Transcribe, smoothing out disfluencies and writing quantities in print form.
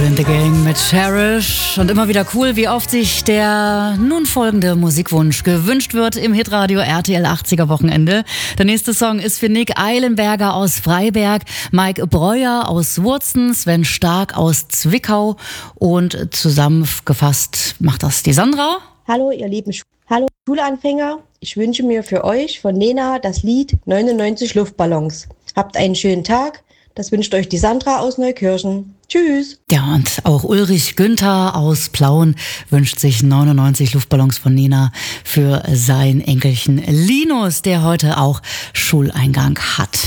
in the Gang mit Cherish. Und immer wieder cool, wie oft sich der nun folgende Musikwunsch gewünscht wird im Hitradio RTL 80er Wochenende. Der nächste Song ist für Nick Eilenberger aus Freiberg, Mike Breuer aus Wurzen, Sven Stark aus Zwickau und zusammengefasst macht das die Sandra. Hallo ihr lieben Schulanfänger, ich wünsche mir für euch von Nena das Lied 99 Luftballons. Habt einen schönen Tag. Das wünscht euch die Sandra aus Neukirchen. Tschüss. Ja, und auch Ulrich Günther aus Plauen wünscht sich 99 Luftballons von Nena für sein Enkelchen Linus, der heute auch Schuleingang hat.